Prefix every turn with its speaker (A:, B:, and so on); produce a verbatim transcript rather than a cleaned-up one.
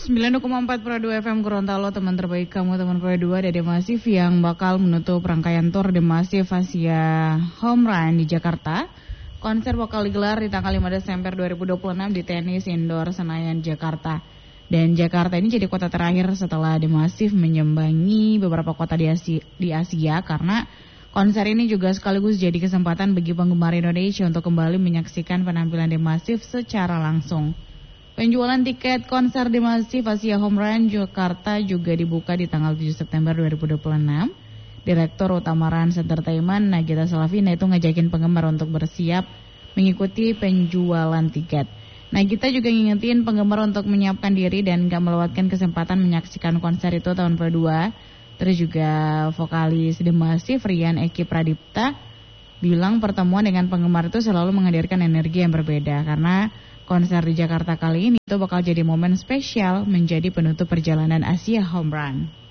A: sembilan koma empat Pro dua F M Gorontalo, teman terbaik kamu, teman Pro dua Dede Masif yang bakal menutup rangkaian tour The Massive Asia Home Run di Jakarta. Konser bakal digelar di tanggal lima Desember dua ribu dua puluh enam di Tenis Indoor Senayan, Jakarta. Dan Jakarta ini jadi kota terakhir setelah The Massive menyambangi beberapa kota di Asia, di Asia karena konser ini juga sekaligus jadi kesempatan bagi penggemar Indonesia untuk kembali menyaksikan penampilan The Massive secara langsung. Penjualan tiket konser The Massive Asia Home Run Jakarta juga dibuka di tanggal tujuh September dua ribu dua puluh enam. Direktur Utama Rans Entertainment Nagita Slavina itu ngajakin penggemar untuk bersiap mengikuti penjualan tiket. Nagita juga ngingetin penggemar untuk menyiapkan diri dan gak melewatkan kesempatan menyaksikan konser itu tahun kedua. Terus juga vokalis The Massive Rian Eki Pradipta bilang pertemuan dengan penggemar itu selalu menghadirkan energi yang berbeda karena konser di Jakarta kali ini itu bakal jadi momen spesial menjadi penutup perjalanan Asia Home Run.